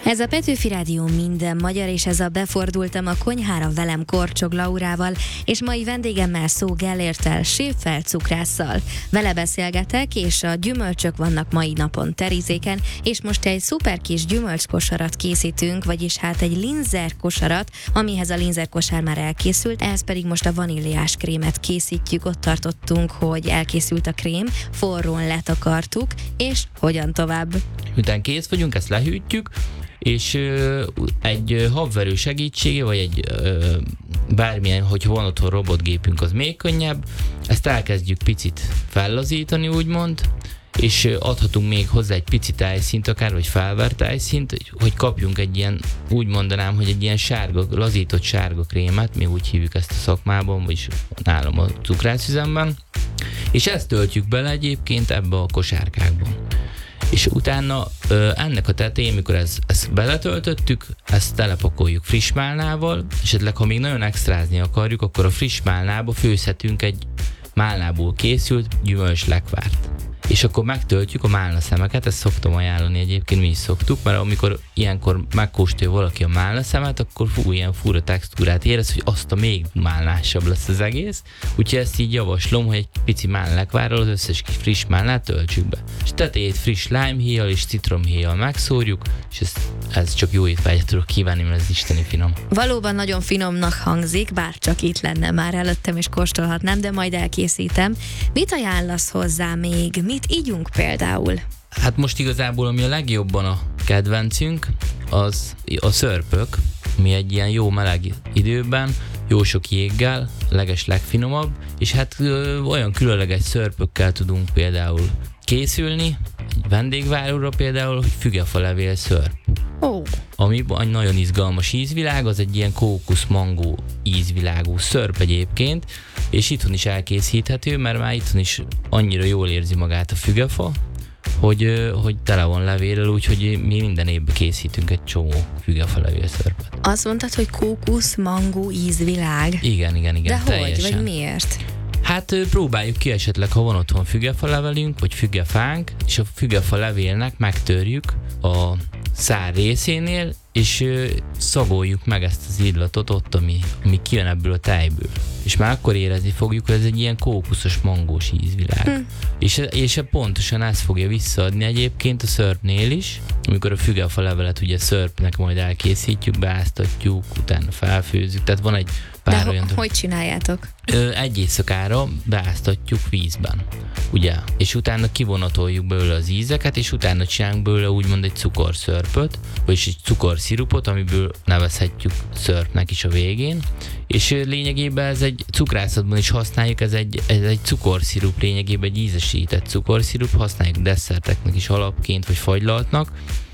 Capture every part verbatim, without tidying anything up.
Ez a Petőfi Rádió minden magyar, és ez a Befordultam a konyhára velem Korcsog Laurával, és mai vendégemmel Szó Gellérttel, séffel, cukrásszal. Vele beszélgetek, és a gyümölcsök vannak mai napon terizéken, és most egy szuper kis gyümölcskosarat készítünk, vagyis hát egy linzerkosarat, amihez a linzerkosár már elkészült, ehhez pedig most a vaníliás krémet készítjük. Ott tartottunk, hogy elkészült a krém, forrón letakartuk, és hogyan tovább? Miután kész vagyunk, ezt lehűtjük, és ö, egy habverő segítsége, vagy egy ö, bármilyen, hogyha van otthon robotgépünk, az még könnyebb. Ezt elkezdjük picit fellazítani, úgymond, és adhatunk még hozzá egy pici tájszínt, akár, vagy felvert tájszínt, hogy kapjunk egy ilyen, úgy mondanám, hogy egy ilyen sárga, lazított sárga krémet, mi úgy hívjuk ezt a szakmában, vagyis nálam a cukrászüzemben, és ezt töltjük bele egyébként ebbe a kosárkákba. És utána ö, ennek a tetején, mikor ezt, ezt beletöltöttük, ezt telepakoljuk friss málnával, esetleg ha még nagyon extrázni akarjuk, akkor a friss málnába főzhetünk egy málnából készült gyümölcslekvárt. És akkor megtöltjük a málna szemeket, ezt szoktam ajánlani egyébként, mi is szoktuk, mert amikor ilyenkor megkóstolja valaki a málna szemet, akkor fú, ilyen fura textúrát érez, hogy azt a még málnásabb lesz az egész. Úgyhogy ezt így javaslom, hogy egy pici málnalekvárral az összes kis friss málnát töltsük be. És tetejét friss lájmhéjjal és citromhéjjal megszórjuk, és ez, ez csak jó étvágyat tudok kívánni, mert ez isteni finom. Valóban nagyon finomnak hangzik, bár csak itt lenne már előttem és kóstolhatnám, de majd elkészítem. Mit ajánlasz hozzá még? Mit ígyunk például? Hát most igazából ami a legjobban a kedvencünk, az a szörpök, ami egy ilyen jó meleg időben, jó sok jéggel, leges legfinomabb, és hát ö, olyan különleges szörpökkel tudunk például készülni, egy vendégváróra például, hogy fügefalevél szörp. Oh. Ami egy nagyon izgalmas ízvilág, az egy ilyen kókusz-mangó ízvilágú szörp egyébként, és itthon is elkészíthető, mert már itthon is annyira jól érzi magát a fügefa, hogy, hogy tele van levéllel, úgyhogy mi minden évben készítünk egy csomó fügefalevél szörpet. Azt mondtad, hogy kókusz-mangó ízvilág? Igen, igen, igen. De teljesen. hogy? Vagy miért? Hát próbáljuk ki esetleg, ha van otthon fügefalevelünk, vagy fügefánk, és a fügefelevélnek megtörjük a szár részénél, és ö, szagoljuk meg ezt az illatot ott, ami, ami kijön ebből a tejből. És már akkor érezni fogjuk, hogy ez egy ilyen kókuszos, mangós ízvilág. Hm. És, és pontosan ezt fogja visszaadni egyébként a szörpnél is, amikor a fügefalevelet ugye szörpnek majd elkészítjük, beáztatjuk, utána felfőzzük, tehát van egy pár De olyan... ho- hogy csináljátok? Ö, egy éjszakára beáztatjuk vízben, ugye? És utána kivonatoljuk belőle az ízeket, és utána csinálunk belőle úgymond egy cukorszörpöt, vagyis egy cukorszirupot, amiből nevezhetjük szörpnek is a végén. És lényegében ez egy cukrászatban is használjuk, ez egy, ez egy cukorszirup, lényegében egy ízesített cukorszirup, használjuk desszerteknek is alapként, vagy fagylaltnak,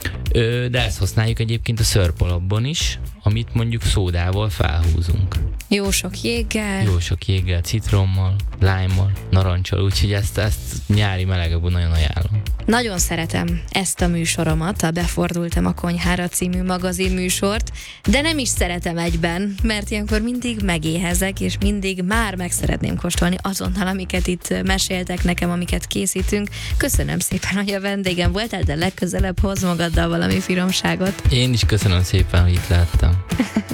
de ezt használjuk egyébként a szörp alapban is, amit mondjuk szódával felhúzunk. Jó sok jéggel. Jó sok jéggel, citrommal, lájmmal, narancsal, úgyhogy ezt, ezt nyári melegekben nagyon ajánlom. Nagyon szeretem ezt a műsoromat, a Befordultam a konyhára című magazin műsort, de nem is szeretem egyben, mert ilyenkor mindig megéhezek, és mindig már meg szeretném kóstolni azonnal, amiket itt meséltek nekem, amiket készítünk. Köszönöm szépen, hogy a vendégem voltál, de legközelebb hoz magaddal valami finomságot. Én is köszönöm szépen, hogy itt lehettem.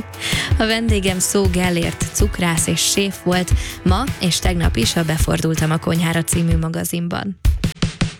A vendégem Szó Gellért, cukrász és séf volt ma, és tegnap is a Befordultam a konyhára című magazinban.